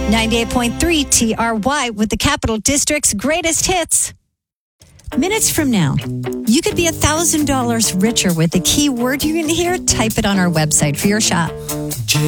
98.3 TRY with the Capital District's greatest hits. Minutes from now, you could be $1,000 richer with the keyword you're going to hear. Type it on our website for your shop.